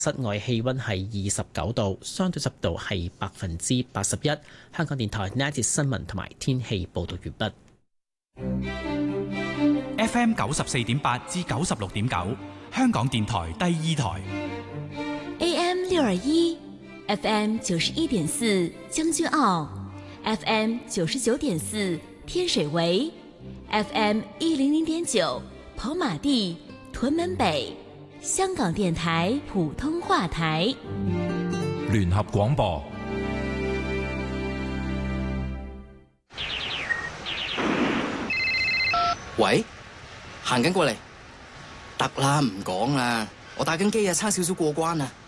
室外氣溫係29度，相對濕度係81%。香港電台呢一節新聞同埋天氣報道完畢。 FM 94.8至96.9，香港電台第二台。 AM 621 FM 91.4將軍澳 FM 99.4天水圍 FM 100.9跑馬地屯門北，香港電台普通話台。 聯合廣播。 喂，行緊過嚟，得啦，唔講啦，我打緊機啊，差少少過關啊。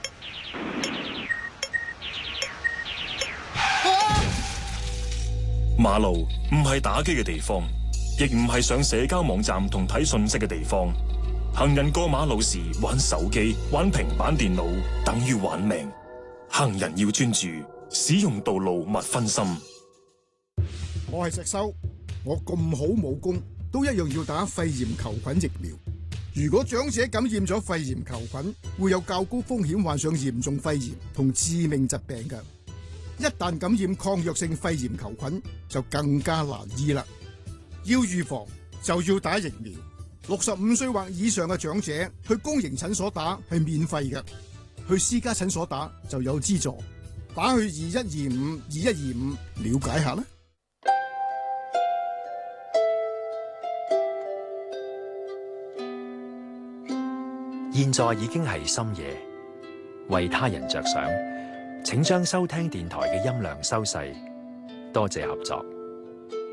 馬路唔係打機嘅地方，亦唔係上社交網站同睇信息嘅地方。行人過馬路時玩手機、玩平板電腦，等於玩命。行人要專注，使用道路勿分心。 我係石修，我咁好武功，都一樣要打肺炎球菌疫苗。如果長者感染咗肺炎球菌，會有較高風險患上嚴重肺炎同致命疾病嘅。一旦感染抗藥性肺炎球菌，就更加難醫啦。要預防就要打疫苗。65歲或以上嘅長者去公營診所打係免費嘅，去私家診所打就有資助。打去2125了解下啦。 現在已經係深夜，為他人着想，請將收聽電台嘅音量收細，多謝合作。